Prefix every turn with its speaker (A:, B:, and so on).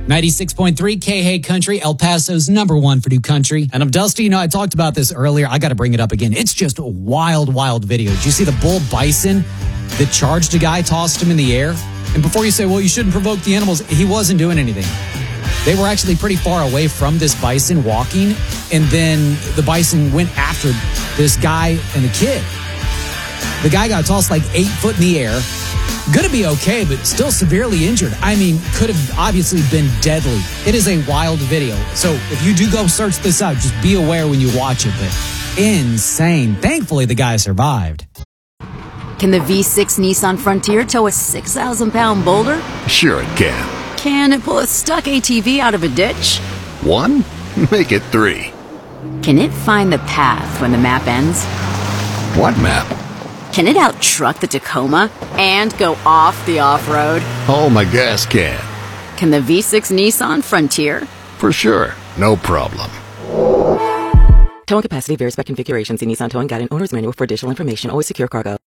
A: 96.3 K-Hey Country, El Paso's #1 for new country. And I'm Dusty. You know, I talked about this earlier. I got to bring it up again. It's just a wild, wild video. Did you see the bull bison that charged a guy, tossed him in the air? And before you say, well, you shouldn't provoke the animals, he wasn't doing anything. They were actually pretty far away from this bison walking, and then the bison went after this guy and the kid. The guy got tossed like 8 foot in the air. Gonna be okay, but still severely injured. I mean, could have obviously been deadly. It is a wild video. So if you do go search this out, just be aware when you watch it. But insane. Thankfully, the guy survived.
B: Can the V6 Nissan Frontier tow a 6,000-pound boulder?
C: Sure it can.
B: Can it pull a stuck ATV out of a ditch?
C: 1? Make it 3.
B: Can it find the path when the map ends?
C: What map?
B: Can it out-truck the Tacoma and go off the off-road?
C: Oh, my gas can.
B: Can the V6 Nissan Frontier?
C: For sure. No problem.
D: Towing capacity varies by configuration. See Nissan Towing Guide and Owner's Manual for additional information. Always secure cargo.